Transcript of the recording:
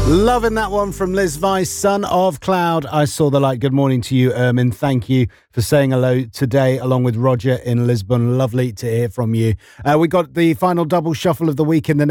Loving that one from Liz Weiss, Son of Cloud. I saw the light. Good morning to you, Ermin. Thank you for saying hello today, along with Roger in Lisbon. Lovely to hear from you. We got the final double shuffle of the week in the